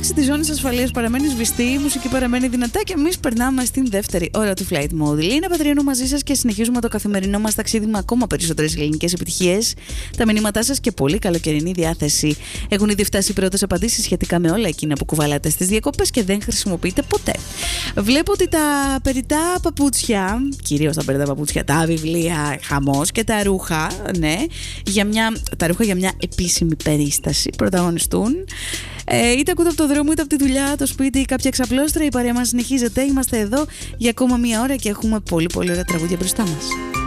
ένδειξη της ζώνης ασφαλείας παραμένει σβηστή, η μουσική παραμένει δυνατά και εμείς περνάμε στην δεύτερη ώρα του Flight Mode. Λίνα Πατριανού μαζί σας και συνεχίζουμε το καθημερινό μας ταξίδι με ακόμα περισσότερες ελληνικές επιτυχίες. Τα μηνύματά σας και πολύ καλοκαιρινή διάθεση. Έχουν ήδη φτάσει οι πρώτες απαντήσεις σχετικά με όλα εκείνα που κουβαλάτε στις διακοπές και δεν χρησιμοποιείτε ποτέ. Βλέπω ότι τα περιτά παπούτσια, κυρίως τα περιτά παπούτσια, τα βιβλία, χαμός και τα ρούχα, ναι, τα ρούχα για μια επίσημη περίσταση πρωταγωνιστούν. Είτε ακούτε από το δρόμο, είτε από τη δουλειά, το σπίτι ή κάποια εξαπλώστρα, η παρέα μας συνεχίζεται. Είμαστε εδώ για ακόμα μία ώρα και έχουμε πολύ πολύ ωραία τραγούδια μπροστά μας.